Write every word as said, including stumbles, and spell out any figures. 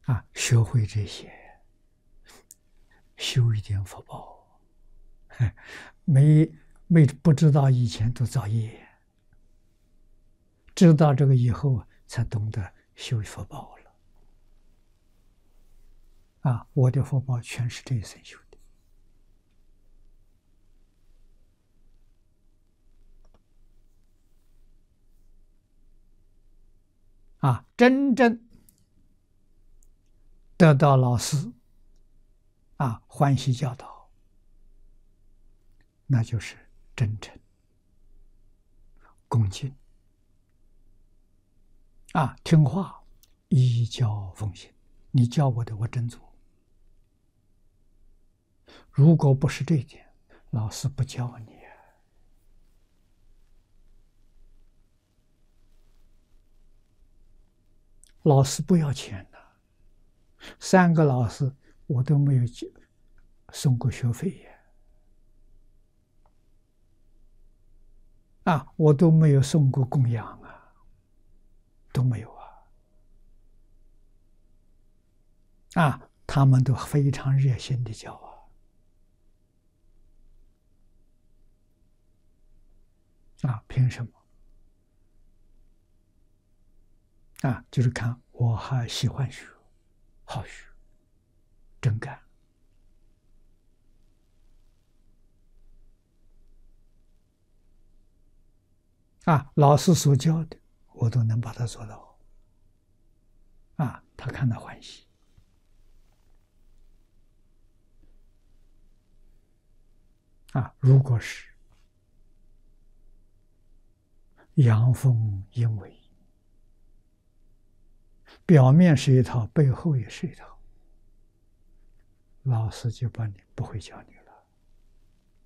啊，学会这些，修一点福报，没没不知道以前都造业，知道这个以后才懂得修福报了。啊，我的福报全是这一生修的。啊，真正得到老师啊欢喜教导，那就是真诚、恭敬啊，听话，依教奉行。你教我的，我真做。如果不是这一点，老师不教你。老师不要钱的，三个老师我都没有送过学费呀，啊，我都没有送过供养啊，都没有啊，啊，他们都非常热心的教啊，啊，凭什么？啊，就是看我还喜欢学，好学，真干。啊，老师所教的，我都能把它做到。啊，他看到欢喜。啊，如果是阳奉阴违，表面是一套，背后也是一套，老师就把你不会教你了。